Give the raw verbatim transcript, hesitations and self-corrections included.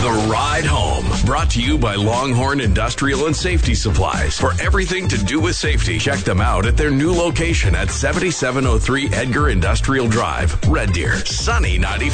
The Ride Home, brought to you by Longhorn Industrial and Safety Supplies. For everything to do with safety, check them out at their new location at seventy-seven oh three Edgar Industrial Drive, Red Deer. Sunny ninety-five.